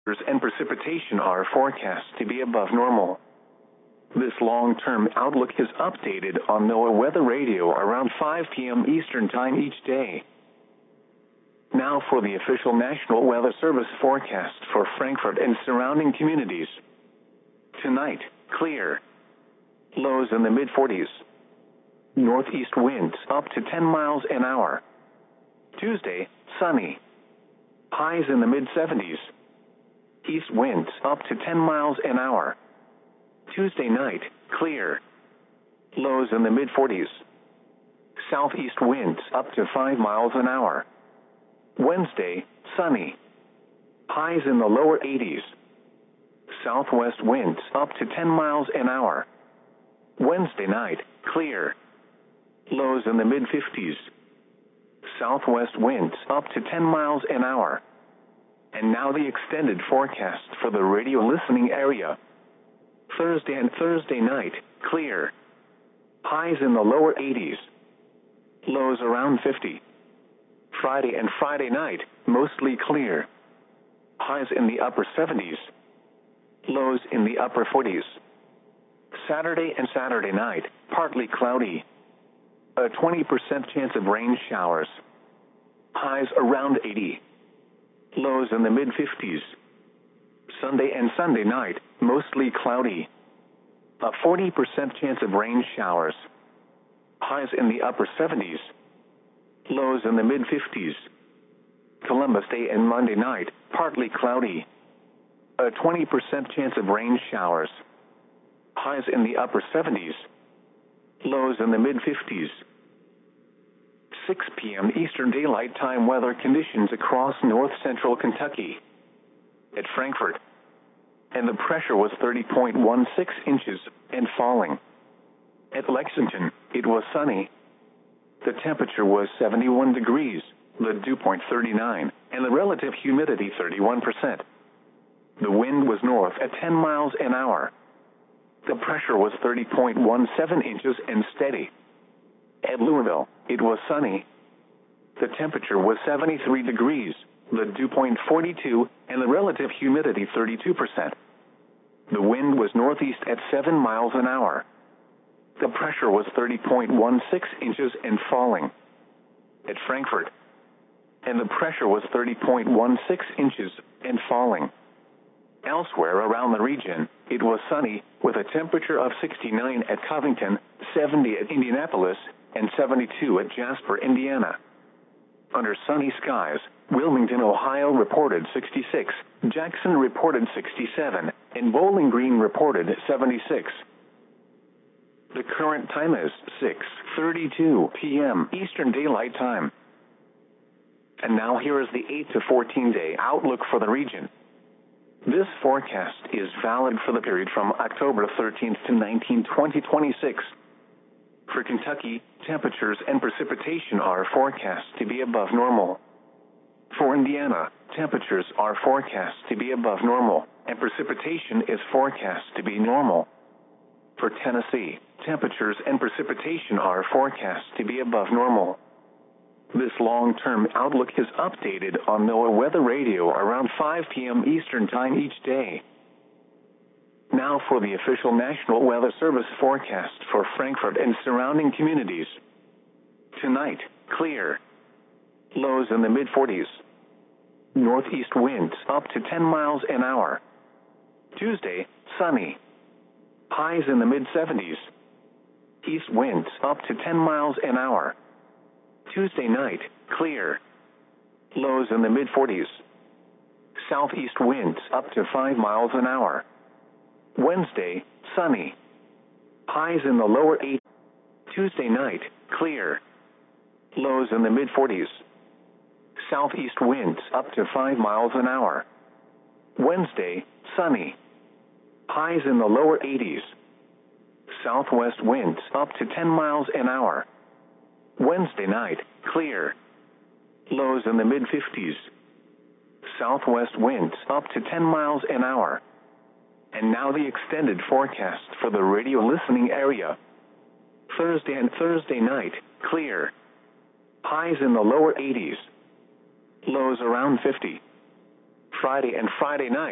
and precipitation are forecast to be above normal. This long-term outlook is updated on NOAA Weather Radio around 5 p.m. Eastern Time each day. Now for the official National Weather Service forecast for Frankfurt and surrounding communities. Tonight, clear. Lows in the mid-40s. Northeast winds up to 10 miles an hour. Tuesday, sunny. Highs in the mid-70s. East winds up to 10 miles an hour. Tuesday night, clear. Lows in the mid-40s. Southeast winds up to 5 miles an hour. Wednesday, sunny. Highs in the lower 80s. Southwest winds up to 10 miles an hour. Wednesday night, clear. Lows in the mid-50s. Southwest winds up to 10 miles an hour. And now the extended forecast for the radio listening area. Thursday and Thursday night, clear. Highs in the lower 80s. Lows around 50. Friday and Friday night, mostly clear. Highs in the upper 70s. Lows in the upper 40s. Saturday and Saturday night, partly cloudy. A 20% chance of rain showers. Highs around 80. Lows in the mid-50s. Sunday and Sunday night, mostly cloudy. A 40% chance of rain showers. Highs in the upper 70s. Lows in the mid-50s. Columbus Day and Monday night, partly cloudy. A 20% chance of rain showers. Highs in the upper 70s. Lows in the mid-50s. 6 p.m. Eastern Daylight Time weather conditions across north-central Kentucky. At Frankfurt. And the pressure was 30.16 inches and falling. At Lexington, it was sunny. The temperature was 71 degrees, the dew point 39, and the relative humidity 31%. The wind was north at 10 miles an hour. The pressure was 30.17 inches and steady. At Louisville, it was sunny. The temperature was 73 degrees, the dew point 42, and the relative humidity 32%. The wind was northeast at 7 miles an hour. The pressure was 30.16 inches and falling. At Frankfurt. And the pressure was 30.16 inches and falling. Elsewhere around the region, it was sunny, with a temperature of 69 at Covington, 70 at Indianapolis, and 72 at Jasper, Indiana. Under sunny skies, Wilmington, Ohio reported 66, Jackson reported 67, and Bowling Green reported 76. The current time is 6:32 p.m. Eastern Daylight Time. And now here is the 8 to 14-day outlook for the region. This forecast is valid for the period from October 13th to 19th, 2026. For Kentucky, temperatures and precipitation are forecast to be above normal. For Indiana, temperatures are forecast to be above normal, and precipitation is forecast to be normal. For Tennessee, temperatures and precipitation are forecast to be above normal. This long-term outlook is updated on NOAA Weather Radio around 5 p.m. Eastern Time each day. Now for the official National Weather Service forecast for Frankfurt and surrounding communities. Tonight, clear. Lows in the mid-40s. Northeast winds up to 10 miles an hour. Tuesday, sunny. Highs in the mid-70s. East winds up to 10 miles an hour. Tuesday night, clear. Lows in the mid-40s. Southeast winds up to 5 miles an hour. Wednesday, sunny. Highs in the lower 80s. Tuesday night, clear. Lows in the mid-40s. Southeast winds up to 5 miles an hour. Wednesday, sunny. Highs in the lower 80s. Southwest winds up to 10 miles an hour. Wednesday night, clear. Lows in the mid-50s. Southwest winds up to 10 miles an hour. And now the extended forecast for the radio listening area. Thursday and Thursday night, clear. Highs in the lower 80s. Lows around 50. Friday and Friday night.